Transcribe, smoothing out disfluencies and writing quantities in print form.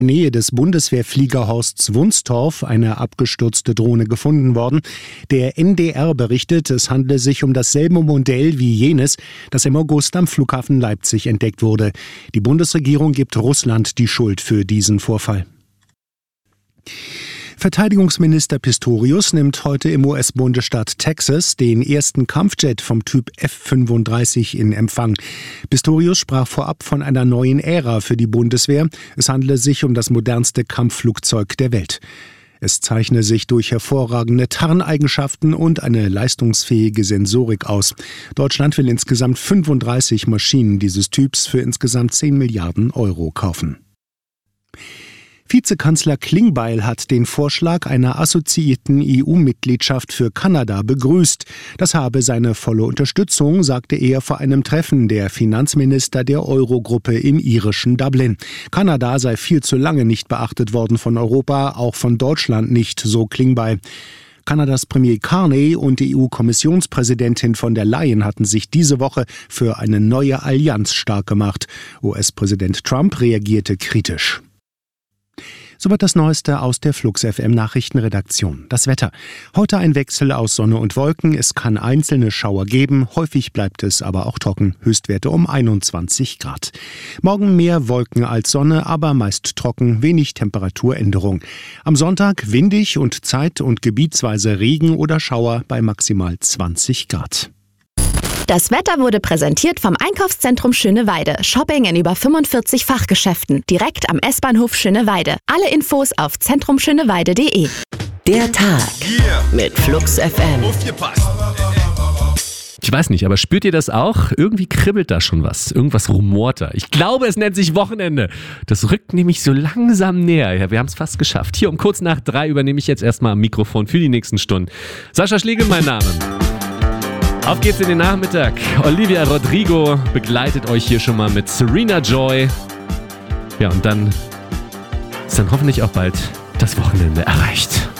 Nähe des Bundeswehrfliegerhorsts Wunstorf eine abgestürzte Drohne gefunden worden. Der NDR berichtet, es handle sich um dasselbe Modell wie jenes, das im August am Flughafen Leipzig entdeckt wurde. Die Bundesregierung gibt Russland die Schuld für diesen Vorfall. Verteidigungsminister Pistorius nimmt heute im US-Bundesstaat Texas den ersten Kampfjet vom Typ F-35 in Empfang. Pistorius sprach vorab von einer neuen Ära für die Bundeswehr. Es handele sich um das modernste Kampfflugzeug der Welt. Es zeichne sich durch hervorragende Tarneigenschaften und eine leistungsfähige Sensorik aus. Deutschland will insgesamt 35 Maschinen dieses Typs für insgesamt 10 Milliarden Euro kaufen. Vizekanzler Klingbeil hat den Vorschlag einer assoziierten EU-Mitgliedschaft für Kanada begrüßt. Das habe seine volle Unterstützung, sagte er vor einem Treffen der Finanzminister der Eurogruppe im irischen Dublin. Kanada sei viel zu lange nicht beachtet worden von Europa, auch von Deutschland nicht, so Klingbeil. Kanadas Premier Carney und die EU-Kommissionspräsidentin von der Leyen hatten sich diese Woche für eine neue Allianz stark gemacht. US-Präsident Trump reagierte kritisch. Soweit das Neueste aus der Flux FM Nachrichtenredaktion. Das Wetter. Heute ein Wechsel aus Sonne und Wolken. Es kann einzelne Schauer geben. Häufig bleibt es aber auch trocken. Höchstwerte um 21 Grad. Morgen mehr Wolken als Sonne, aber meist trocken. Wenig Temperaturänderung. Am Sonntag windig und zeit- und gebietsweise Regen oder Schauer bei maximal 20 Grad. Das Wetter wurde präsentiert vom Einkaufszentrum Schöneweide. Shopping in über 45 Fachgeschäften. Direkt am S-Bahnhof Schöneweide. Alle Infos auf zentrumschöneweide.de. Der Tag mit Flux FM. Ich weiß nicht, aber spürt ihr das auch? Irgendwie kribbelt da schon was. Irgendwas rumort da. Ich glaube, es nennt sich Wochenende. Das rückt nämlich so langsam näher. Ja, wir haben es fast geschafft. Hier um kurz nach 3 übernehme ich jetzt erstmal am Mikrofon für die nächsten Stunden. Sascha Schlegel, mein Name. Auf geht's in den Nachmittag. Olivia Rodrigo begleitet euch hier schon mal mit Serena Joy. Ja, und dann ist hoffentlich auch bald das Wochenende erreicht.